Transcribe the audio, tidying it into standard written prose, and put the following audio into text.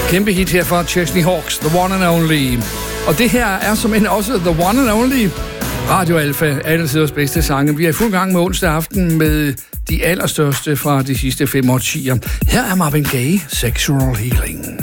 Kæmpe hit her fra Chesney Hawks, The One and Only. Og det her er som end også The One and Only Radio Alpha, alle tiders bedste sange. Vi er i fuld gang med onsdag aften med de allerstørste fra de sidste 5 årtier. Her er Marvin Gaye, Sexual Healing.